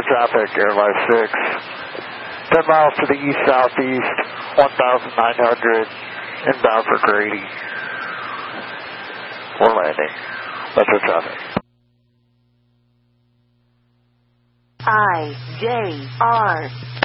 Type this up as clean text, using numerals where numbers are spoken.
traffic, Airline 6. 10 miles to the east-southeast, 1,900, inbound for Grady. We're landing. Metro traffic. IJR